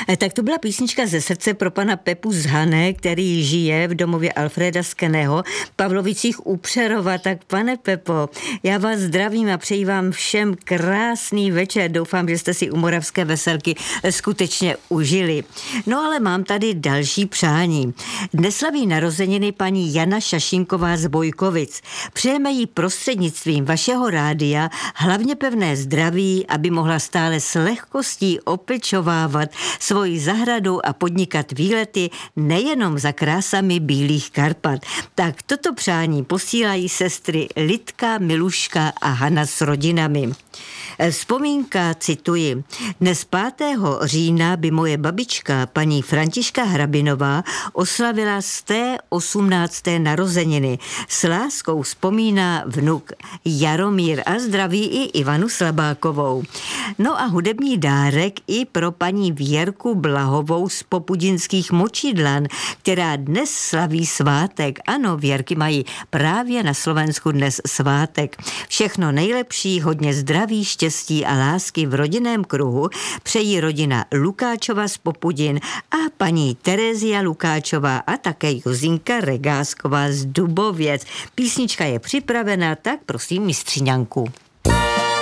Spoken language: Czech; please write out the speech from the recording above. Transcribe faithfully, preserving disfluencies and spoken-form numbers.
Tak to byla písnička ze srdce pro pana Pepu z Hané, který žije v domově Alfreda Skeného v Pavlovicích u Přerova. Tak pane Pepo, já vás zdravím a přeji vám všem krásný večer. Doufám, že jste si u Moravské veselky skutečně užili. No ale mám tady další přání. Dnes slaví narozeniny paní Jana Šašinková z Bojkovic. Přejeme jí prostřednictvím vašeho rádia hlavně pevné zdraví, aby mohla stále s lehkostí opečovávat svoji zahradu a podnikat výlety nejenom za krásami Bílých Karpat. Tak toto přání posílají sestry Lidka, Miluška a Hana s rodinami. Vzpomínka, cituji, dnes pátého října by moje babička, paní Františka Hrabinová, oslavila sté osmnácté narozeniny. S láskou vzpomíná vnuk Jaromír a zdraví i Ivanu Slabákovou. No a hudební dárek i pro paní Věrku Blahovou z Popudinských Močidlan, která dnes slaví svátek. Ano, Věrky mají právě na Slovensku dnes svátek. Všechno nejlepší, hodně zdraví, štěstí a lásky v rodinném kruhu přejí rodina Lukáčova z Popudin a paní Terezia Lukáčová a také Jozinka Regásková z Dubověc. Písnička je připravena, tak prosím mistřiňanku.